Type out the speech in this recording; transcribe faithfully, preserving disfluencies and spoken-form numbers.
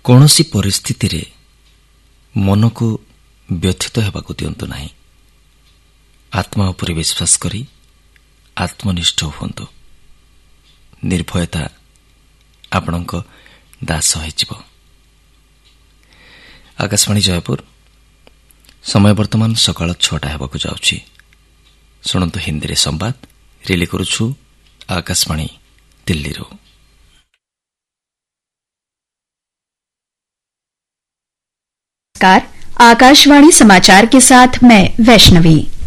କୌଣସି ପରିସ୍ଥିତିରେ ମନକୁ ବ୍ୟଥିତ ହେବାକୁ ଦିଅନ୍ତୁ ନାହିଁ। ଆତ୍ମା ଉପରେ ବିଶ୍ୱାସ କରି ଆତ୍ମନିଷ୍ଠ ହୁଅନ୍ତୁ। ନିର୍ଭୟତା ଆପଣଙ୍କ ଦାସ ହୋଇଯିବ। ଆକାଶବାଣୀ ଜୟପୁର, ସମୟ ବର୍ତ୍ତମାନ ସକାଳ ଛଅଟା ହେବାକୁ ଯାଉଛି। ଶୁଣନ୍ତୁ ହିନ୍ଦୀରେ ସମ୍ବାଦ ରିଲେ କରୁଛୁ आकाशवाणी दिल्ली। नमस्कार, आकाशवाणी समाचार के साथ मैं वैष्णवी।